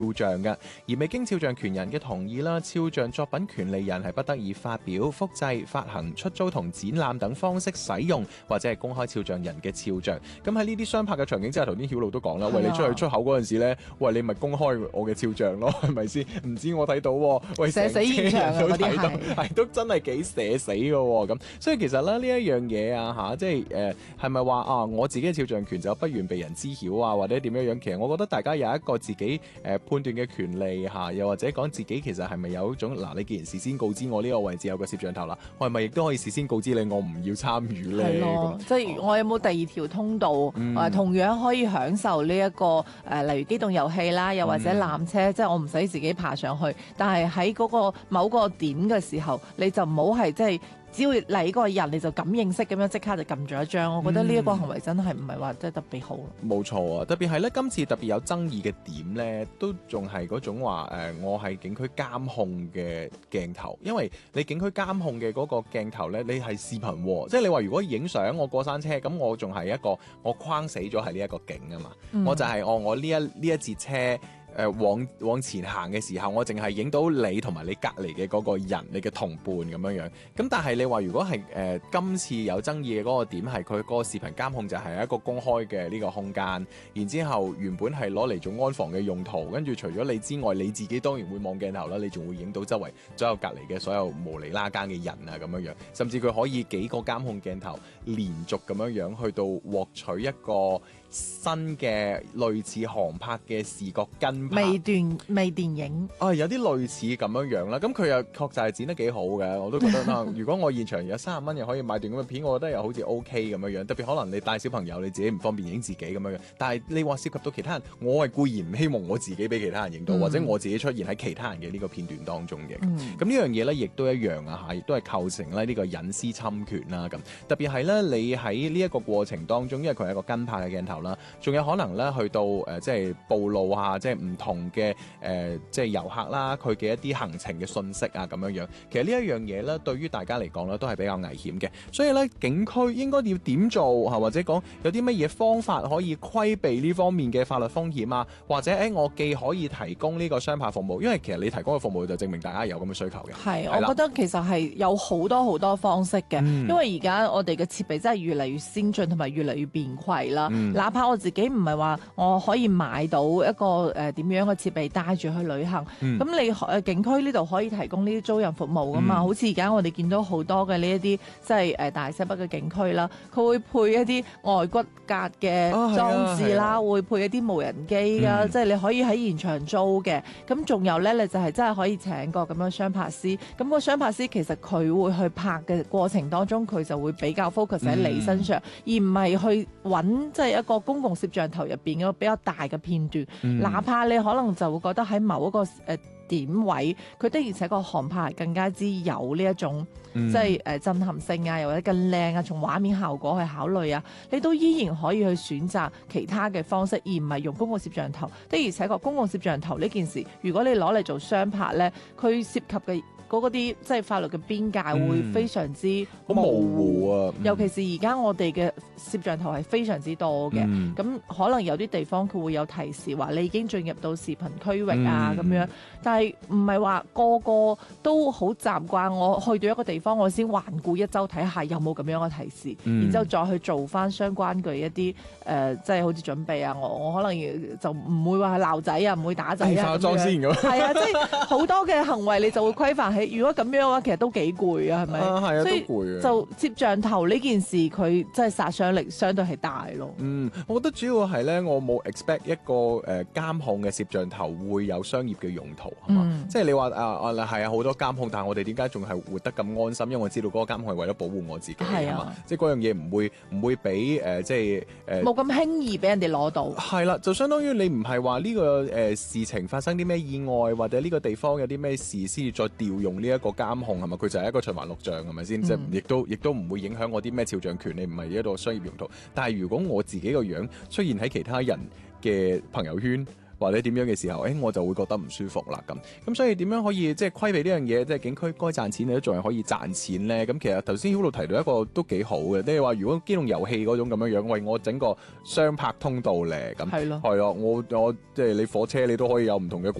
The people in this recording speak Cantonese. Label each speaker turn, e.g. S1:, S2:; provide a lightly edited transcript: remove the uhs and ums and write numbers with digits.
S1: 像嘅，而未經肖像權人嘅同意啦，肖像作品權利人係不得以發表、複製、發行、出租同展覽等方式使用或者係公開肖像人嘅肖像。咁喺呢啲相拍嘅場景之下，頭先曉露都講啦，喂，你出去出口嗰陣時咧，喂，你咪公開我嘅肖像咯，係咪先？唔知我睇到喎，喂，
S2: 社死現場啊
S1: 都
S2: 嗰啲
S1: 睇到，
S2: 係
S1: 係都真係幾社死嘅喎。咁所以其實咧呢一樣嘢啊嚇，即係係咪話啊我自己嘅肖像權就不願被人知曉啊，或者點樣樣？其實我覺得大家有一個自己判斷嘅權利嚇，又或者講自己其實係咪有一種嗱，你既然事先告知我呢個位置有個攝像頭啦，我係咪亦都可以事先告知你我唔要參與咧？
S2: 係咯，即係我有冇第二條通道？同樣可以享受呢一個例如機動遊戲啦，又或者纜車，即係我唔使自己爬上去，但係喺嗰個某個點嘅時候，你就唔好係即係。只要嚟嗰個人，你就感應式咁樣即刻就撳咗一張，我覺得呢一個行為真係唔係話真係特別好。
S1: 冇錯啊，特別係咧今次特別有爭議嘅點咧，都仲係嗰種話我係警區監控嘅鏡頭，因為你警區監控嘅嗰個鏡頭咧，你係視頻喎，即係你話如果影相我過山車，咁我仲係一個我框死咗係呢一個景啊嘛，我就係我呢一節車。往前行嘅時候，我淨係影到你同埋你隔離嘅嗰個人，你嘅同伴咁樣樣。咁但係你話如果係今次有爭議嘅嗰個點係佢嗰個視頻監控就係一個公開嘅呢個空間，然之後原本係攞嚟做安防嘅用途，跟住除咗你之外，你自己當然會望鏡頭啦，你仲會影到周圍左右隔離嘅所有無厘啦更嘅人啊咁樣樣，甚至佢可以幾個監控鏡頭連續咁樣樣去到獲取一個新嘅類似航拍嘅視覺跟拍
S2: 微電影
S1: 有啲類似咁樣樣啦，咁佢又確實係剪得幾好嘅，我都覺得如果我現場有30蚊又可以買段咁嘅片，我覺得又好似 OK 咁樣樣，特別可能你帶小朋友你自己唔方便影自己咁樣樣，但係你話涉及到其他人，我係固然唔希望我自己俾其他人影到，或者我自己出現喺其他人嘅呢個片段當中嘅，咁呢樣嘢咧亦都一樣啊嚇，亦都係構成咧呢個隱私侵權啦咁，特別係咧你喺呢一個過程當中，因為佢係一個跟拍嘅鏡頭啦，仲有可能咧去到即係暴露下即係唔同嘅即係遊客啦，佢嘅一啲行程嘅信息啊咁樣樣，其實呢一樣嘢咧對於大家嚟講咧都係比較危險嘅，所以咧警區應該要點做或者講有啲乜嘢方法可以規避呢方面嘅法律風險啊，或者我既可以提供呢個雙拍服務，因為其實你提供嘅服務就證明大家有咁嘅需求嘅。
S2: 係，我覺得其實係有好多方式嘅，因為而家我哋嘅設備真係越嚟越先進同埋越嚟越便攜啦。哪怕我自己唔係話我可以買到一個點樣嘅設備帶住去旅行，咁你警區呢度可以提供呢啲租賃服務噶嘛？好似而家我哋見到好多嘅呢一啲即係大西北嘅警區啦，佢會配一啲外骨骼嘅裝置啦，會配一啲無人機啦，即係你可以喺現場租嘅。咁仲有咧，你就係真係可以請個咁樣雙拍師。咁個雙拍師其實佢會去拍嘅過程當中，佢就會比較 focus 喺你身上，而唔係去揾即係一個公共攝像頭入邊一個比較大嘅片段。哪怕你可能就會覺得喺某一個點位，佢的而且確航拍更加之有呢一種即係震撼性啊，又或者更靚啊，從畫面效果去考慮啊，你都依然可以去選擇其他嘅方式，而唔係用公共攝像頭。的而且確公共攝像頭呢件事，如果你攞嚟做雙拍呢，佢涉及嘅嗰啲即係法律嘅邊界會非常之模糊啊，尤其是而家我哋嘅攝像頭係非常之多嘅，咁可能有啲地方佢會有提示話你已經進入到視頻區域啊咁樣，但係唔係話個個都好習慣，我去到一個地方我先環顧一周睇下有冇咁樣嘅提示，然之後再去做翻相關嘅一啲即係好似準備啊，我可能就唔會話係鬧仔啊，唔會打仔啊，
S1: 化妝先咁，
S2: 係啊，即係好多嘅行為你就會規範起。如果咁樣嘅話，其實都幾攰啊，係咪？
S1: 係啊，
S2: 所以
S1: 都攰啊。
S2: 就攝像頭呢件事，佢真係殺傷力相對係大咯。
S1: 我覺得主要係咧，我冇 expect 一個監控嘅攝像頭會有商業嘅用途，係嘛？即係你話係啊，好多監控，但係我哋點解仲係活得咁安心？因為我知道嗰個監控係為咗保護我自己，係嘛？即係嗰樣嘢唔會俾即係
S2: 冇咁輕易俾人哋攞到。
S1: 係啦，就相當於你唔係話呢個事情發生啲咩意外，或者呢個地方有啲咩事先至再調用呢一個監控，係咪？佢就係一個循環錄像，係咪先？即係亦都唔會影響我啲咩肖像權，你唔係一個商業用途。但係如果我自己個樣出現喺其他人嘅朋友圈， 或者點樣嘅時候，我就會覺得唔舒服啦咁所以點樣可以即係規避呢樣嘢？即係景區該賺錢你都仲係可以賺錢咧。咁其實頭先 Hulu 提到一個都幾好嘅，即係話如果機動遊戲嗰種咁樣，喂我整個雙拍通道咧，咁係咯，我即係你火車你都可以有唔同嘅